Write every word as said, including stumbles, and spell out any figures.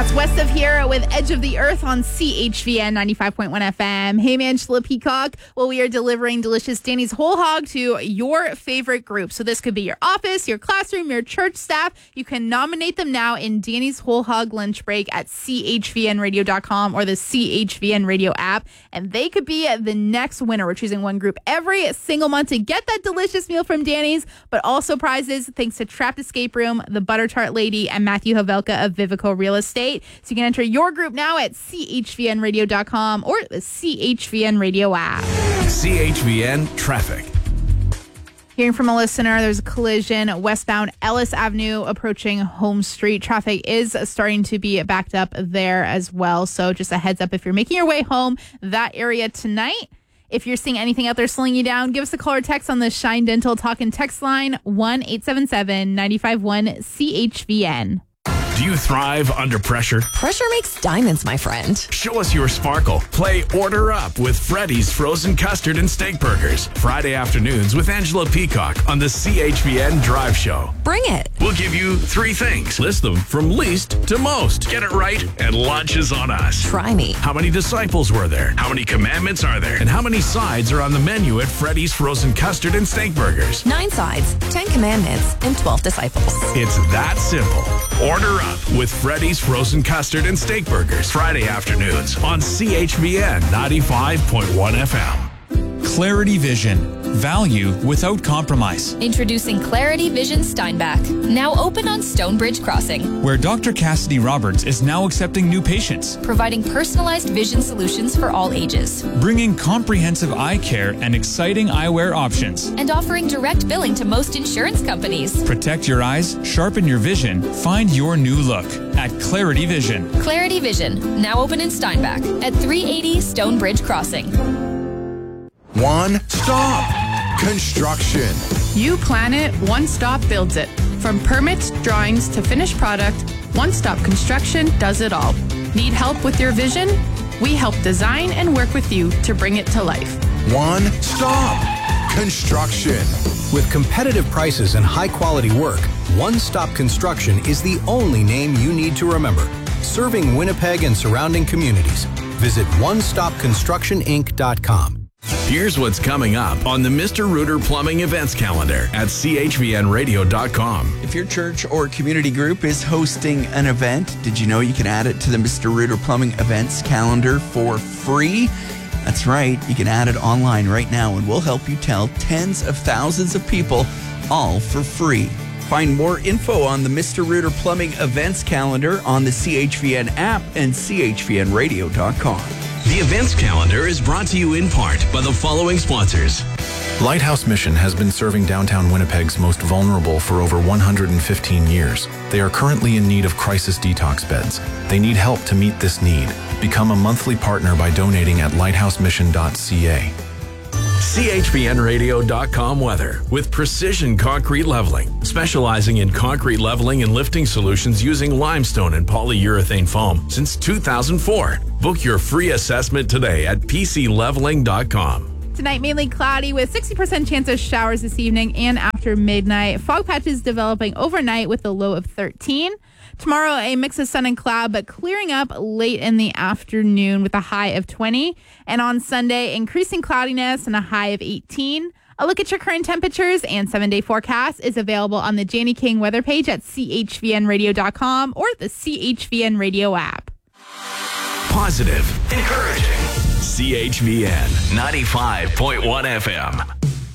That's West of Here with Edge of the Earth on C H V N ninety-five point one F M. Hey, I'm Angela Peacock. Well, we are delivering delicious Danny's Whole Hog to your favorite group. So this could be your office, your classroom, your church staff. You can nominate them now in Danny's Whole Hog lunch break at C H V N radio dot com or the C H V N radio app. And they could be the next winner. We're choosing one group every single month to get that delicious meal from Danny's, but also prizes thanks to Trapped Escape Room, the Butter Tart Lady, and Matthew Havelka of Vivico Real Estate. So you can enter your group now at C H V N radio dot com or the C H V N radio app. C H V N traffic. Hearing from a listener, there's a collision westbound Ellis Avenue approaching Home Street. Traffic is starting to be backed up there as well. So just a heads up if you're making your way home that area tonight. If you're seeing anything out there slowing you down, give us a call or text on the Shine Dental Talk and Text line one eight seven seven, nine five one, C H V N. Do you thrive under pressure? Pressure makes diamonds, my friend. Show us your sparkle. Play Order Up with Freddy's Frozen Custard and Steak Burgers. Friday afternoons with Angela Peacock on the C H V N Drive Show. Bring it. We'll give you three things. List them from least to most. Get it right, and lunch is on us. Try me. How many disciples were there? How many commandments are there? And how many sides are on the menu at Freddy's Frozen Custard and Steak Burgers? Nine sides, ten commandments, and twelve disciples. It's that simple. Order Up with Freddy's Frozen Custard and Steak Burgers. Friday afternoons on C H V N ninety-five point one F M. Clarity Vision. Value without compromise. Introducing Clarity Vision Steinbach. Now open on Stonebridge Crossing. Where Doctor Cassidy Roberts is now accepting new patients. Providing personalized vision solutions for all ages. Bringing comprehensive eye care and exciting eyewear options. And offering direct billing to most insurance companies. Protect your eyes, sharpen your vision, find your new look at Clarity Vision. Clarity Vision. Now open in Steinbach at three eighty Stonebridge Crossing. One Stop Construction. You plan it, One Stop builds it. From permits, drawings to finished product, One Stop Construction does it all. Need help with your vision? We help design and work with you to bring it to life. One Stop Construction. With competitive prices and high quality work, One Stop Construction is the only name you need to remember. Serving Winnipeg and surrounding communities. Visit one stop construction inc dot com. Here's what's coming up on the Mister Rooter Plumbing events calendar at C H V N radio dot com. If your church or community group is hosting an event, did you know you can add it to the Mister Rooter Plumbing events calendar for free? That's right. You can add it online right now, and we'll help you tell tens of thousands of people, all for free. Find more info on the Mister Rooter Plumbing events calendar on the C H V N app and C H V N radio dot com. The events calendar is brought to you in part by the following sponsors. Lighthouse Mission has been serving downtown Winnipeg's most vulnerable for over one hundred fifteen years. They are currently in need of crisis detox beds. They need help to meet this need. Become a monthly partner by donating at lighthouse mission dot c a. C H V N radio dot com weather with Precision Concrete Leveling, specializing in concrete leveling and lifting solutions using limestone and polyurethane foam since two thousand four. Book your free assessment today at p c leveling dot com. Tonight, mainly cloudy with sixty percent chance of showers this evening and after midnight. Fog patches developing overnight with a low of thirteen. Tomorrow, a mix of sun and cloud, but clearing up late in the afternoon with a high of twenty. And on Sunday, increasing cloudiness and a high of eighteen. A look at your current temperatures and seven-day forecast is available on the Janie King weather page at C H V N radio dot com or the C H V N radio app. Positive, encouraging. C H V N ninety-five point one F M.